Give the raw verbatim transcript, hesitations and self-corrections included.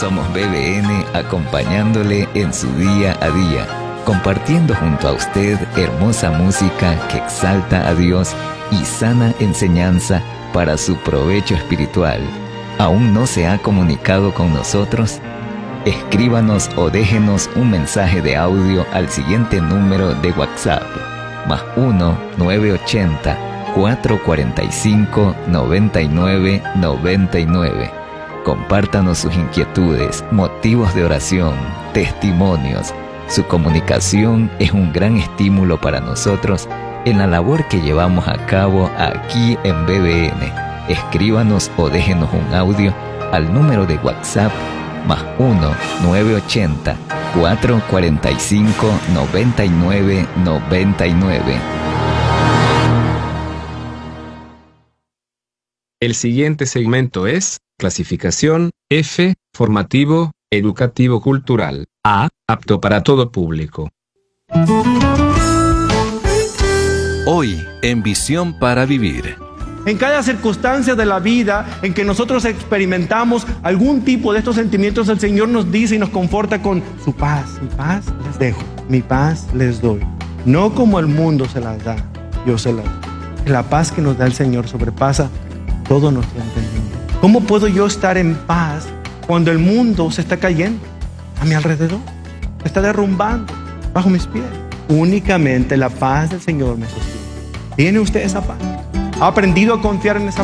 somos B B N, acompañándole en su día a día, compartiendo junto a usted hermosa música que exalta a Dios y sana enseñanza para su provecho espiritual. ¿Aún no se ha comunicado con nosotros? Escríbanos o déjenos un mensaje de audio al siguiente número de WhatsApp, más uno nueve ochenta, cuatro cuarenta y cinco, noventa y nueve noventa y nueve. Compártanos sus inquietudes, motivos de oración, testimonios. Su comunicación es un gran estímulo para nosotros en la labor que llevamos a cabo aquí en B B N. Escríbanos o déjenos un audio al número de WhatsApp más uno nueve ochenta, cuatro cuarenta y cinco, noventa y nueve noventa y nueve. El siguiente segmento es clasificación F, formativo, educativo cultural. A, apto para todo público. Hoy, en Visión para Vivir. En cada circunstancia de la vida en que nosotros experimentamos algún tipo de estos sentimientos, el Señor nos dice y nos conforta con su paz. Mi paz les dejo, mi paz les doy. No como el mundo se las da, yo se las doy. La paz que nos da el Señor sobrepasa todo nuestro entendimiento. ¿Cómo puedo yo estar en paz cuando el mundo se está cayendo a mi alrededor? Se está derrumbando bajo mis pies. Únicamente la paz del Señor me sostiene. ¿Tiene usted esa paz? ¿Ha aprendido a confiar en esa